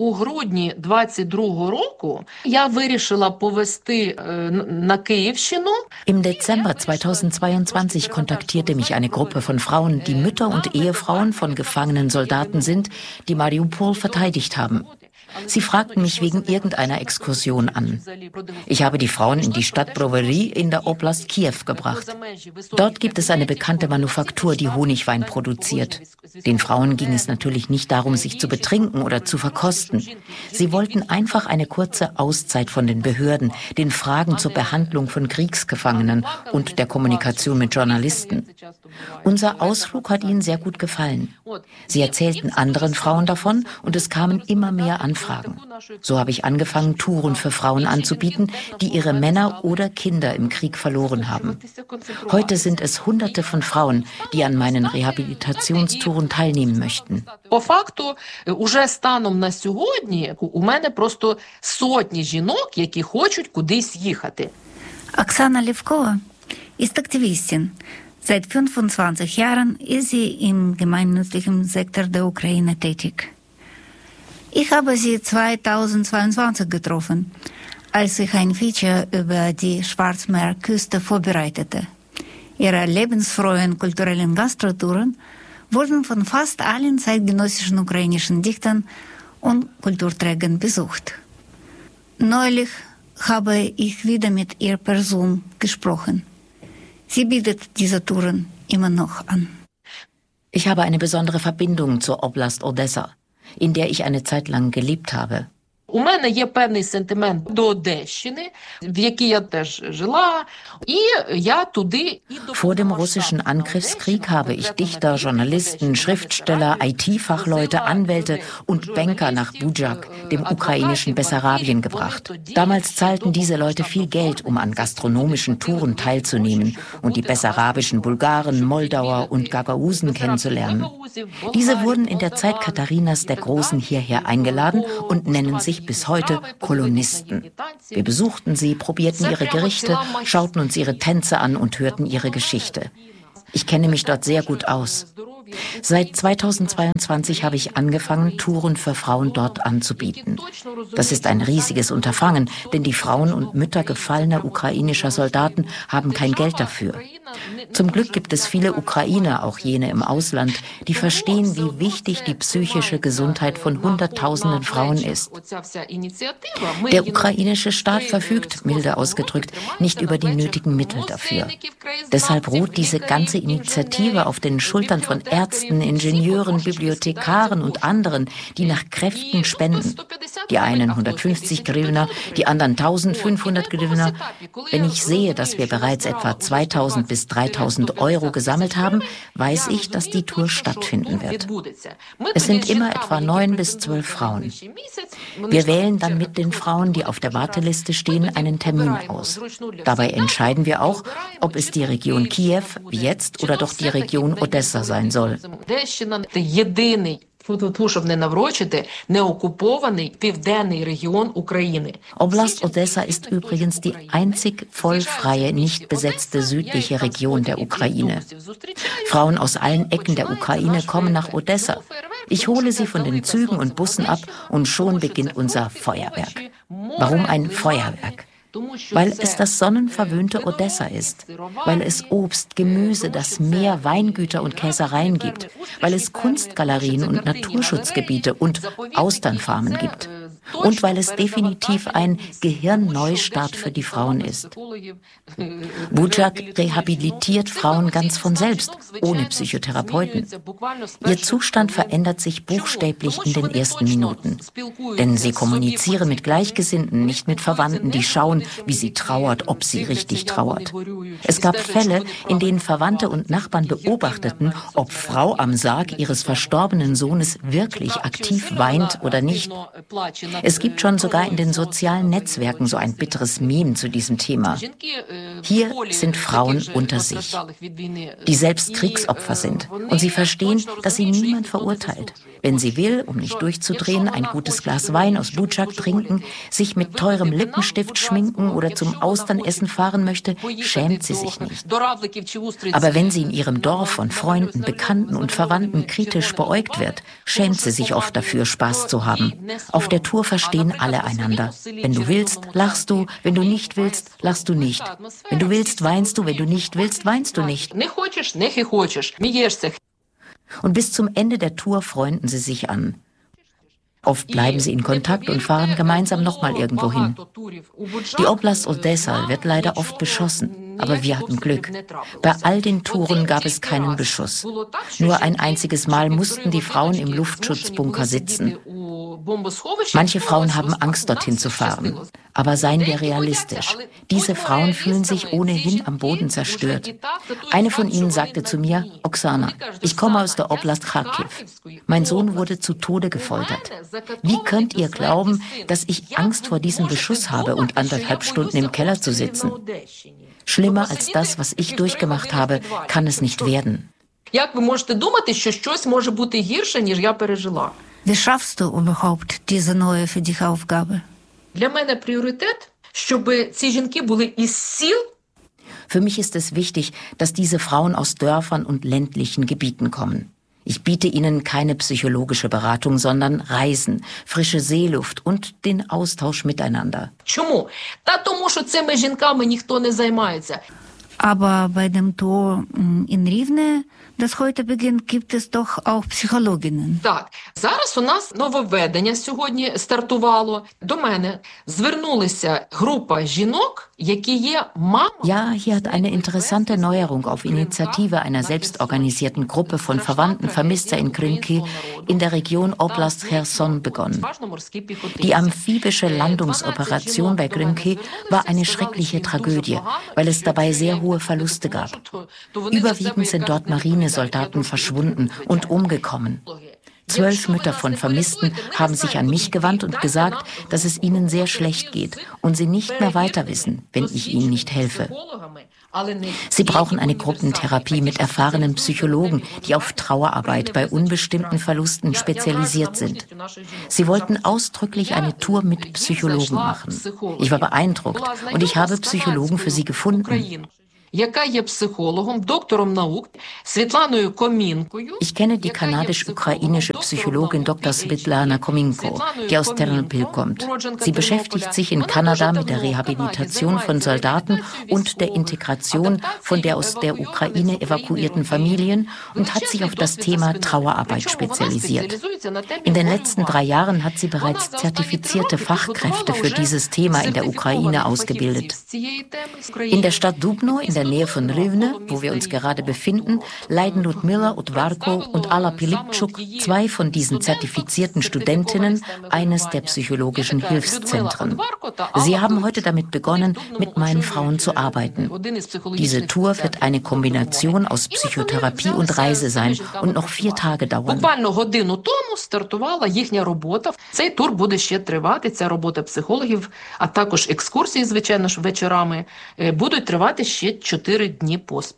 у грудні 22-го року я вирішила повести на Київщину. Im Dezember 2022 kontaktierte mich eine Gruppe von Frauen, die Mütter und Ehefrauen von gefangenen Soldaten sind, die Mariupol verteidigt haben. Sie fragten mich wegen irgendeiner Exkursion an. Ich habe die Frauen in die Stadt Brovary in der Oblast Kiew gebracht. Dort gibt es eine bekannte Manufaktur, die Honigwein produziert. Den Frauen ging es natürlich nicht darum, sich zu betrinken oder zu verkosten. Sie wollten einfach eine kurze Auszeit von den Behörden, den Fragen zur Behandlung von Kriegsgefangenen und der Kommunikation mit Journalisten. Unser Ausflug hat ihnen sehr gut gefallen. Sie erzählten anderen Frauen davon und es kamen immer mehr Anfragen. So habe ich angefangen, Touren für Frauen anzubieten, die ihre Männer oder Kinder im Krieg verloren haben. Heute sind es Hunderte von Frauen, die an meinen Rehabilitationstouren teilnehmen möchten. По факту, уже станом на сьогодні у мене просто сотні жінок, які хочуть кудись їхати. Оксана Levkova ist Aktivistin. Seit 25 Jahren ist sie im gemeinnützlichen Sektor der Ukraine tätig. Ich habe sie 2022 getroffen, als ich ein Feature über die Schwarzmeerküste vorbereitete. Ihre lebensfrohen kulturellen Gastrotouren wurden von fast allen zeitgenössischen ukrainischen Dichtern und Kulturträgern besucht. Neulich habe ich wieder mit ihr per Zoom gesprochen. Sie bietet diese Touren immer noch an. Ich habe eine besondere Verbindung zur Oblast Odessa, in der ich eine Zeit lang gelebt habe. У мене є певний сентимент до Одещини, в якій я теж жила, і я туди іду. Vor dem russischen Angriffskrieg habe ich Dichter, Journalisten, Schriftsteller, IT-Fachleute, Anwälte und Banker nach Budjak, dem ukrainischen Bessarabien, gebracht. Damals zahlten diese Leute viel Geld, um an gastronomischen Touren teilzunehmen und die bessarabischen Bulgaren, Moldauer und Gagausen kennenzulernen. Diese wurden in der Zeit Katharinas der Großen hierher eingeladen und nennen sich bis heute Kolonisten. Wir besuchten sie, probierten ihre Gerichte, schauten uns ihre Tänze an und hörten ihre Geschichte. Ich kenne mich dort sehr gut aus. Seit 2022 habe ich angefangen, Touren für Frauen dort anzubieten. Das ist ein riesiges Unterfangen, denn die Frauen und Mütter gefallener ukrainischer Soldaten haben kein Geld dafür. Zum Glück gibt es viele Ukrainer, auch jene im Ausland, die verstehen, wie wichtig die psychische Gesundheit von Hunderttausenden Frauen ist. Der ukrainische Staat verfügt, milde ausgedrückt, nicht über die nötigen Mittel dafür. Deshalb ruht diese ganze Initiative auf den Schultern von Ärzten, Ingenieuren, Bibliothekaren und anderen, die nach Kräften spenden. Die einen 150 Hryvnia, die anderen 1500 Hryvnia. Wenn ich sehe, dass wir bereits etwa 2000 bis 3000 Euro gesammelt haben, weiß ich, dass die Tour stattfinden wird. Es sind immer etwa 9 bis 12 Frauen. Wir wählen dann mit den Frauen, die auf der Warteliste stehen, einen Termin aus. Dabei entscheiden wir auch, ob es die Region Kiew wie jetzt oder doch die Region Odessa sein soll. Oblast Odessa ist übrigens die einzig vollfreie, nicht besetzte südliche Region der Ukraine. Frauen aus allen Ecken der Ukraine kommen nach Odessa. Ich hole sie von den Zügen und Bussen ab und schon beginnt unser Feuerwerk. Warum ein Feuerwerk? Weil es das sonnenverwöhnte Odessa ist, weil es Obst, Gemüse, das Meer, Weingüter und Käsereien gibt, weil es Kunstgalerien und Naturschutzgebiete und Austernfarmen gibt. Und weil es definitiv ein Gehirnneustart für die Frauen ist. Budjak rehabilitiert Frauen ganz von selbst, ohne Psychotherapeuten. Ihr Zustand verändert sich buchstäblich in den ersten Minuten. Denn sie kommunizieren mit Gleichgesinnten, nicht mit Verwandten, die schauen, wie sie trauert, ob sie richtig trauert. Es gab Fälle, in denen Verwandte und Nachbarn beobachteten, ob Frau am Sarg ihres verstorbenen Sohnes wirklich aktiv weint oder nicht. Es gibt schon sogar in den sozialen Netzwerken so ein bitteres Meme zu diesem Thema. Hier sind Frauen unter sich, die selbst Kriegsopfer sind. Und sie verstehen, dass sie niemand verurteilt. Wenn sie will, um nicht durchzudrehen, ein gutes Glas Wein aus Budžak trinken, sich mit teurem Lippenstift schminken oder zum Austernessen fahren möchte, schämt sie sich nicht. Aber wenn sie in ihrem Dorf von Freunden, Bekannten und Verwandten kritisch beäugt wird, schämt sie sich oft dafür, Spaß zu haben. Auf der Tour verstehen alle einander. Wenn du willst, lachst du. Wenn du nicht willst, lachst du nicht. Wenn du willst, weinst du. Wenn du nicht willst, weinst du nicht. Und bis zum Ende der Tour freunden sie sich an. Oft bleiben sie in Kontakt und fahren gemeinsam nochmal irgendwo hin. Die Oblast Odessa wird leider oft beschossen, aber wir hatten Glück. Bei all den Touren gab es keinen Beschuss. Nur ein einziges Mal mussten die Frauen im Luftschutzbunker sitzen. Manche Frauen haben Angst, dorthin zu fahren. Aber seien wir realistisch. Diese Frauen fühlen sich ohnehin am Boden zerstört. Eine von ihnen sagte zu mir, Oksana, ich komme aus der Oblast Kharkiv. Mein Sohn wurde zu Tode gefoltert. Wie könnt ihr glauben, dass ich Angst vor diesem Beschuss habe und 1,5 Stunden im Keller zu sitzen? Schlimmer als das, was ich durchgemacht habe, kann es nicht werden. Wie schaffst du überhaupt diese neue für dich Aufgabe? Für mich ist es wichtig, dass diese Frauen aus Dörfern und ländlichen Gebieten kommen. Ich biete ihnen keine psychologische Beratung, sondern Reisen, frische Seeluft und den Austausch miteinander. Aber bei dem Tor in Rivne, das heute beginnt, gibt es doch auch Psychologinnen. Так, зараз у нас нововведення сьогодні стартувало. До мене звернулися група жінок, які є мамами. Ja, hier hat eine interessante Neuerung auf Initiative einer selbstorganisierten Gruppe von Verwandten Vermisster in Krymki in der Region Oblast Cherson begonnen. Die amphibische Landungsoperation bei Krymki war eine schreckliche Tragödie, weil es dabei sehr hohe Verluste gab. Überwiegend sind dort Marinesoldaten verschwunden und umgekommen. 12 Mütter von Vermissten haben sich an mich gewandt und gesagt, dass es ihnen sehr schlecht geht und sie nicht mehr weiter wissen, wenn ich ihnen nicht helfe. Sie brauchen eine Gruppentherapie mit erfahrenen Psychologen, die auf Trauerarbeit bei unbestimmten Verlusten spezialisiert sind. Sie wollten ausdrücklich eine Tour mit Psychologen machen. Ich war beeindruckt und ich habe Psychologen für sie gefunden. Ich kenne die kanadisch-ukrainische Psychologin Dr. Svetlana Kominko, die aus Ternopil kommt. Sie beschäftigt sich in Kanada mit der Rehabilitation von Soldaten und der Integration von der aus der Ukraine evakuierten Familien und hat sich auf das Thema Trauerarbeit spezialisiert. In den letzten 3 Jahren hat sie bereits zertifizierte Fachkräfte für dieses Thema in der Ukraine ausgebildet. In der Stadt Dubno, in der Nähe von Rivne, wo wir uns gerade befinden, leiten Ludmila Udvarko und Alla Pilipczuk, 2 von diesen zertifizierten Studentinnen, eines der psychologischen Hilfszentren. Sie haben heute damit begonnen, mit meinen Frauen zu arbeiten. Diese Tour wird eine Kombination aus Psychotherapie und Reise sein und noch 4 Tage dauern. Годину тому стартувала їхня робота. Цей тур буде ще тривати, ця робота психологів, а також екскурсії, звичайно ж, вечорами, будуть тривати ще 4 дні поспіль.